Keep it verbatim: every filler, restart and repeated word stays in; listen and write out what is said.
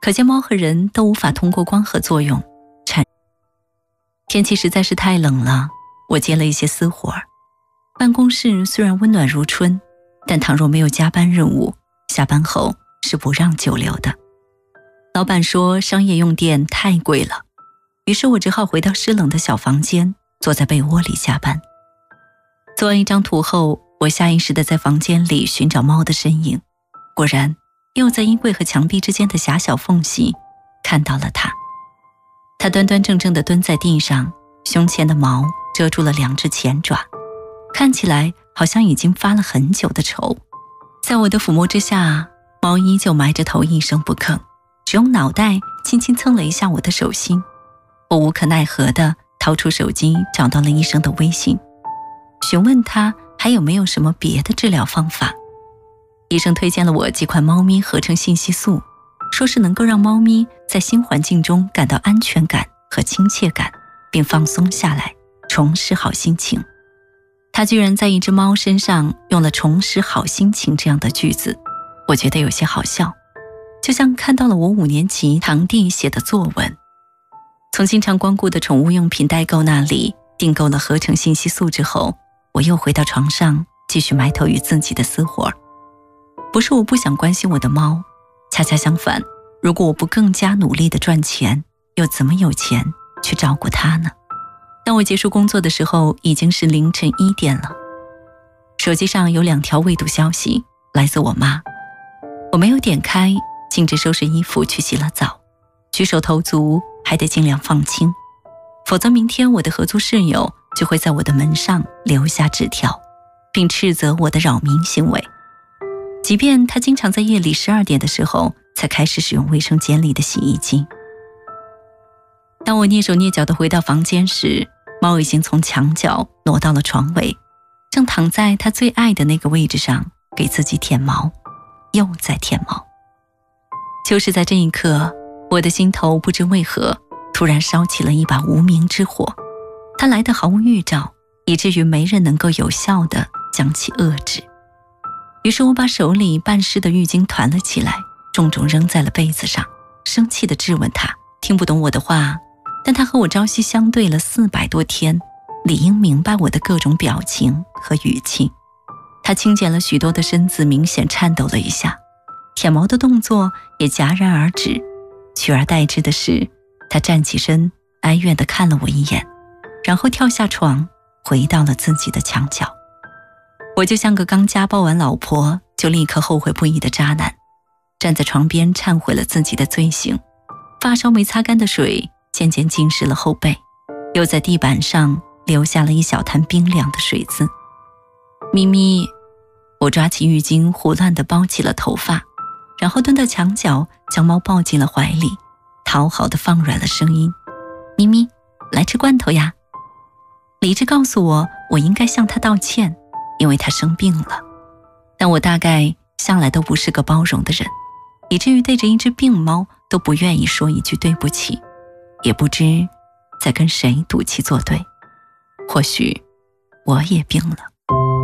可见猫和人都无法通过光合作用产。天气实在是太冷了，我接了一些私活儿。办公室虽然温暖如春，但倘若没有加班任务，下班后是不让久留的。老板说商业用电太贵了，于是我只好回到湿冷的小房间，坐在被窝里下班。做完一张图后，我下意识地在房间里寻找猫的身影，果然又在衣柜和墙壁之间的狭小缝隙看到了它。它端端正正地蹲在地上，胸前的毛遮住了两只前爪，看起来好像已经发了很久的愁。在我的抚摸之下，猫依旧埋着头一声不吭，只用脑袋轻轻蹭了一下我的手心。我无可奈何地掏出手机，找到了医生的微信，询问他还有没有什么别的治疗方法。医生推荐了我几款猫咪合成信息素，说是能够让猫咪在新环境中感到安全感和亲切感，并放松下来，重拾好心情。他居然在一只猫身上用了重拾好心情这样的句子，我觉得有些好笑，就像看到了我五年级堂弟写的作文。从经常光顾的宠物用品代购那里订购了合成信息素之后，我又回到床上继续埋头于自己的私活。不是我不想关心我的猫，恰恰相反，如果我不更加努力地赚钱，又怎么有钱去照顾它呢？当我结束工作的时候，已经是凌晨一点了。手机上有两条未读消息，来自我妈。我没有点开，径直收拾衣服去洗了澡，举手投足还得尽量放轻，否则明天我的合租室友就会在我的门上留下纸条，并斥责我的扰民行为。即便他经常在夜里十二点的时候才开始使用卫生间里的洗衣机。当我蹑手蹑脚地回到房间时，猫已经从墙角挪到了床尾，正躺在它最爱的那个位置上给自己舔毛，又在舔毛。就是在这一刻，我的心头不知为何突然烧起了一把无名之火，它来得毫无预兆，以至于没人能够有效地将其遏制。于是我把手里半湿的浴巾团了起来，重重扔在了被子上，生气地质问他，听不懂我的话，但他和我朝夕相对了四百多天，理应明白我的各种表情和语气。他轻减了许多的身子，明显颤抖了一下，舔毛的动作也戛然而止，取而代之的是，他站起身，哀怨地看了我一眼，然后跳下床，回到了自己的墙角。我就像个刚家暴完老婆就立刻后悔不已的渣男，站在床边忏悔了自己的罪行，发梢没擦干的水渐渐浸湿了后背，又在地板上留下了一小滩冰凉的水渍。咪咪，我抓起浴巾胡乱地包起了头发，然后蹲到墙角，将猫抱进了怀里，讨好地放软了声音：咪咪，来吃罐头呀。理智告诉我，我应该向他道歉，因为他生病了。但我大概向来都不是个包容的人，以至于对着一只病猫都不愿意说一句对不起，也不知在跟谁赌气作对。或许我也病了。